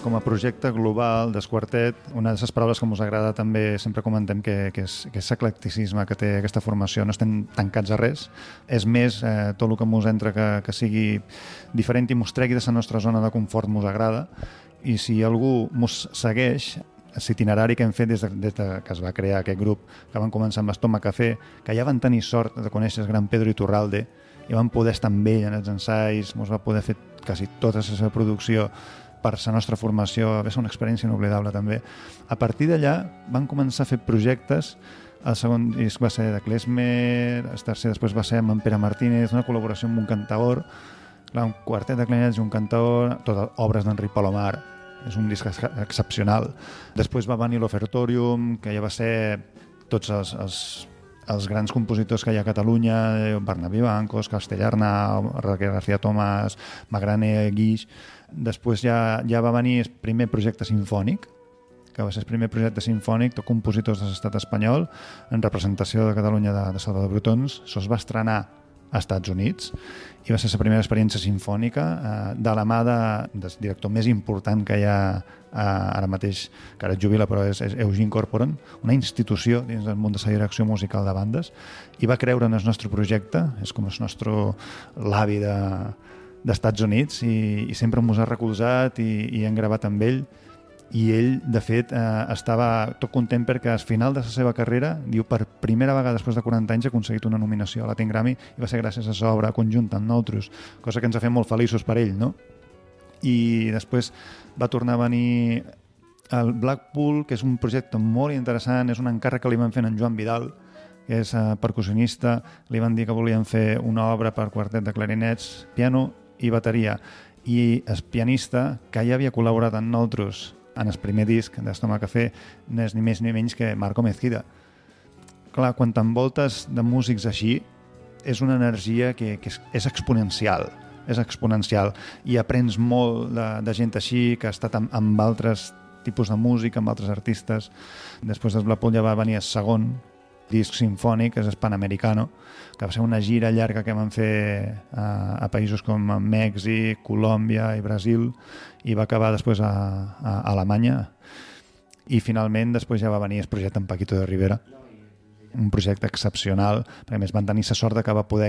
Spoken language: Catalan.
com a projecte global d'Esquartet, una de les paraules que ens agrada també, sempre comentem que és eclecticisme que té aquesta formació, no estem tancats a res, és més tot el que ens entra que sigui diferent i ens tregui de la nostra zona de confort ens agrada, i si algú ens segueix, l'itinerari que hem fet des que es va crear aquest grup, que van començar amb Estómac Café, que ja van tenir sort de conèixer el gran Pedro Iturralde, i vam poder estar amb ell en els ensaios, ens va poder fer quasi tota la seva producció per la nostra formació, va ser una experiència inoblidable també. A partir d'allà van començar a fer projectes, el segon disc va ser de Klezmer, el tercer després va ser amb en Pere Martínez, una col·laboració amb un cantaor, un quartet de clarinets i un cantaor, totes obres d'Enric Palomar, és un disc excepcional. Després va venir l'Ofertorium, que ja va ser tots els grans compositors que hi ha a Catalunya, Bernabé Bancos, Castellarnau, Raquel García Tomàs, Magrane Guix. Després ja va venir el primer projecte sinfònic, que va ser el primer projecte sinfònic de compositors de l'estat espanyol, en representació de Catalunya de Salvador Brotons. Això es va estrenar als Estats Units i va ser la primera experiència sinfònica de la mà del director més important que hi ha ara mateix, que ara es jubila, però és Eugene Corporon, una institució dins del món de la direcció musical de bandes, i va creure en el nostre projecte, és com el nostre l'avi d'Estats Units, i sempre ens ha recolzat i hem gravat amb ell. I ell, de fet, estava tot content perquè al final de la seva carrera, diu, per primera vegada després de 40 anys ha aconseguit una nominació a Latin Grammy, i va ser gràcies a la seva obra conjunta amb nosaltres, cosa que ens ha fet molt feliços per ell, no? I després va tornar a venir el Blackpool, que és un projecte molt interessant, és un encàrrec que li van fer en Joan Vidal, que és percussionista, li van dir que volien fer una obra per quartet de clarinets, piano i bateria, i el pianista, que ja havia col·laborat amb nosaltres en el primer disc d'Estómac Café, no és ni més ni menys que Marco Mezquida. Clar, quan t'envoltes de músics així, és una energia que és exponencial, i aprens molt de gent així, que ha estat amb altres tipus de música, amb altres artistes. Després del Blackpool ja va venir el segon disc sinfònic, que és el Panamericano, que va ser una gira llarga que van fer a països com Mèxic, Colòmbia i Brasil, i va acabar després a Alemanya, i finalment després ja va venir el projecte amb Paquito de Rivera, un projecte excepcional, perquè a més van tenir la sort que va poder